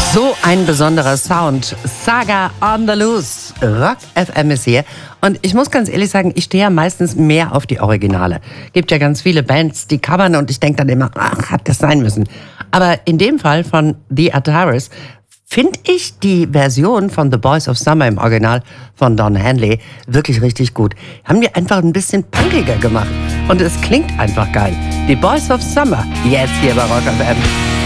So ein besonderer Sound. Saga on the Loose. Rock FM ist hier. Und ich muss ganz ehrlich sagen, ich stehe ja meistens mehr auf die Originale. Gibt ja ganz viele Bands, die covern und ich denke dann immer, ach, hat das sein müssen. Aber in dem Fall von The Ataris finde ich die Version von The Boys of Summer im Original von Don Henley wirklich richtig gut. Haben die einfach ein bisschen punkiger gemacht. Und es klingt einfach geil. The Boys of Summer, jetzt hier bei Rock FM.